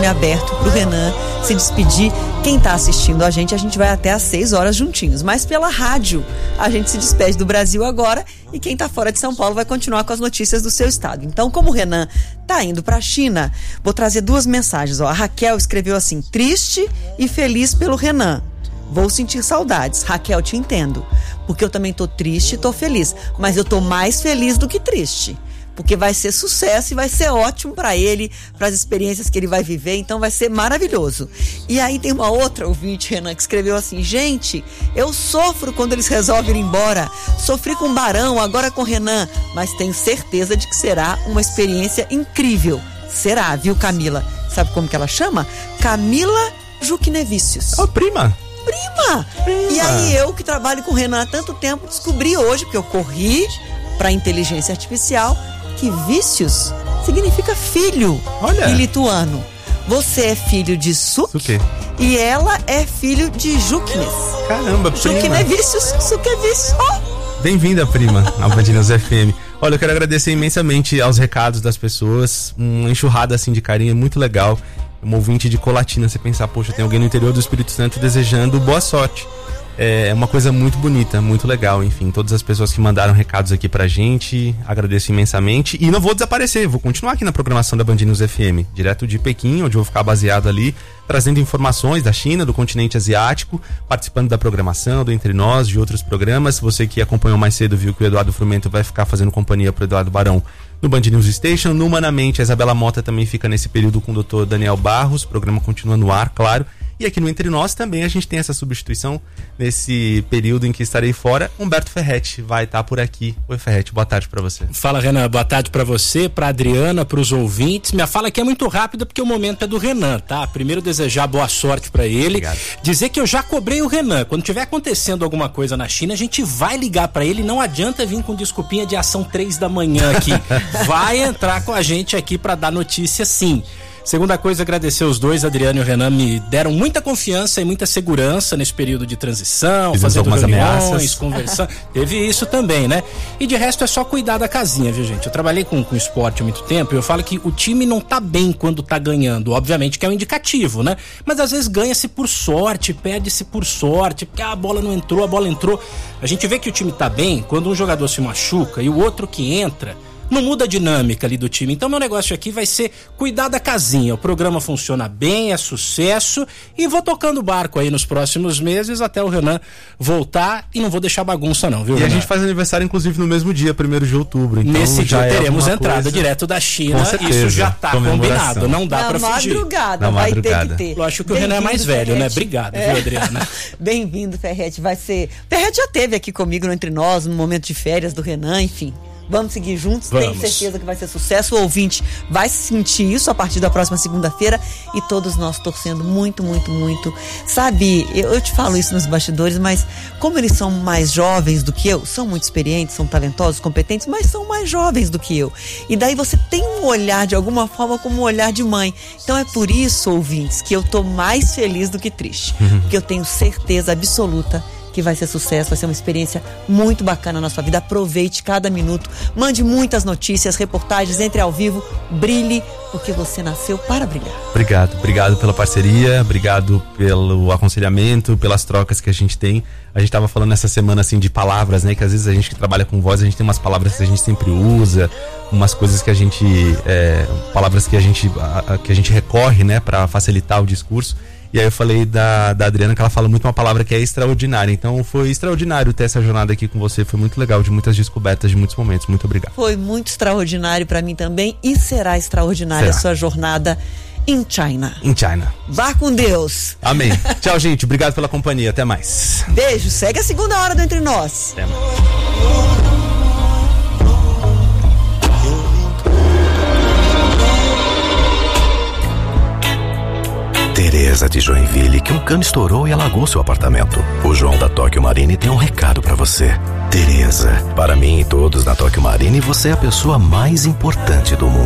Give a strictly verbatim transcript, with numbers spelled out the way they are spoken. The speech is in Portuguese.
microfone aberto pro Renan se despedir. Quem tá assistindo a gente, a gente vai até às seis horas juntinhos, mas pela rádio a gente se despede do Brasil agora, e quem tá fora de São Paulo vai continuar com as notícias do seu estado. Então, como o Renan tá indo pra China, vou trazer duas mensagens. Ó, a Raquel escreveu assim: triste e feliz pelo Renan. Vou sentir saudades. Raquel, te entendo, porque eu também tô triste e tô feliz, mas eu tô mais feliz do que triste, porque vai ser sucesso e vai ser ótimo para ele, para as experiências que ele vai viver, então vai ser maravilhoso. E aí tem uma outra ouvinte, Renan, que escreveu assim: gente, eu sofro quando eles resolvem ir embora, sofri com o Barão, agora com o Renan, mas tenho certeza de que será uma experiência incrível. Será, viu, Camila? Sabe como que ela chama? Camila Juquinevicius. Ó, oh, prima! Prima! Prima! E aí eu, que trabalho com o Renan há tanto tempo, descobri hoje, porque eu corri para inteligência artificial, que vícios significa filho. Olha. Em lituano. Você é filho de Suk e ela é filho de Juknes. Caramba, prima. Juquinevicius, Sukevicius. Oh. Bem-vinda, prima, ao Band News F M. Olha, eu quero agradecer imensamente aos recados das pessoas, uma enxurrada assim de carinho muito legal. Um ouvinte de Colatina, você pensar, poxa, tem alguém no interior do Espírito Santo desejando boa sorte. É uma coisa muito bonita, muito legal, enfim, todas as pessoas que mandaram recados aqui pra gente, agradeço imensamente. E não vou desaparecer, vou continuar aqui na programação da Band News F M, direto de Pequim, onde eu vou ficar baseado ali, trazendo informações da China, do continente asiático, participando da programação, do Entre Nós, de outros programas. Você que acompanhou mais cedo viu que o Eduardo Frumento vai ficar fazendo companhia pro Eduardo Barão no Band News Station. No Humanamente, a Isabela Mota também fica nesse período com o doutor Daniel Barros, o programa continua no ar, claro. E aqui no Entre Nós também a gente tem essa substituição nesse período em que estarei fora. Humberto Ferretti vai estar por aqui. Oi, Ferretti, boa tarde pra você. Fala, Renan, boa tarde pra você, pra Adriana, pros ouvintes. Minha fala aqui é muito rápida porque o momento é do Renan, tá? Primeiro desejar boa sorte pra ele. Obrigado. Dizer que eu já cobrei o Renan. Quando tiver acontecendo alguma coisa na China, a gente vai ligar pra ele. Não adianta vir com desculpinha de ação três da manhã aqui. Vai entrar com a gente aqui pra dar notícia, sim. Segunda coisa, agradecer os dois, Adriano e o Renan, me deram muita confiança e muita segurança nesse período de transição, fizemos fazendo reuniões, ameaças. conversando, teve isso também, né? E de resto é só cuidar da casinha, viu, gente? Eu trabalhei com, com esporte há muito tempo e eu falo que o time não tá bem quando tá ganhando, obviamente que é um indicativo, né? Mas às vezes ganha-se por sorte, perde-se por sorte, porque a bola não entrou, a bola entrou. A gente vê que o time tá bem quando um jogador se machuca e o outro que entra não muda a dinâmica ali do time. Então meu negócio aqui vai ser cuidar da casinha. O programa funciona bem, é sucesso, e vou tocando o barco aí nos próximos meses até o Renan voltar, e não vou deixar bagunça não, viu, E Renan? a gente faz aniversário inclusive no mesmo dia, primeiro de outubro. Então nesse já dia é teremos entrada coisa... direto da China. Com certeza. Isso já tá combinado, não dá Na pra fugir. madrugada, Na vai madrugada. ter que ter. Lógico que o Renan é mais velho, né? Obrigado, É. viu, Adriana? Bem-vindo, Ferretti. Vai ser. Ferretti já esteve aqui comigo no Entre Nós, no momento de férias do Renan, enfim. Vamos seguir juntos, Vamos. tenho certeza que vai ser sucesso. O ouvinte vai sentir isso a partir da próxima segunda-feira, e todos nós torcendo muito, muito, muito. Sabe, eu, eu te falo isso nos bastidores, mas como eles são mais jovens do que eu, são muito experientes, são talentosos, competentes, mas são mais jovens do que eu. E daí você tem um olhar, de alguma forma, como um olhar de mãe. Então é por isso, ouvintes, que eu tô mais feliz do que triste. Uhum. Porque eu tenho certeza absoluta que vai ser sucesso, vai ser uma experiência muito bacana na sua vida. Aproveite cada minuto, mande muitas notícias, reportagens, entre ao vivo, brilhe, porque você nasceu para brilhar. Obrigado, obrigado pela parceria, obrigado pelo aconselhamento, pelas trocas que a gente tem. A gente tava falando essa semana assim de palavras, né, que às vezes a gente que trabalha com voz, a gente tem umas palavras que a gente sempre usa, umas coisas que a gente, é, palavras que a gente, a, a, que a gente recorre, né, para facilitar o discurso. E aí eu falei da, da Adriana, que ela fala muito uma palavra que é extraordinária. Então foi extraordinário ter essa jornada aqui com você. Foi muito legal, de muitas descobertas, de muitos momentos. Muito obrigado. Foi muito extraordinário para mim também, e será extraordinária a sua jornada em China. Em China. Vá com Deus. Amém. Tchau, gente. Obrigado pela companhia. Até mais. Beijo. Segue a segunda hora do Entre Nós. Até mais. Tereza de Joinville, que um cano estourou e alagou seu apartamento. O João da Tóquio Marine tem um recado pra você. Tereza, para mim e todos na Tóquio Marine, você é a pessoa mais importante do mundo.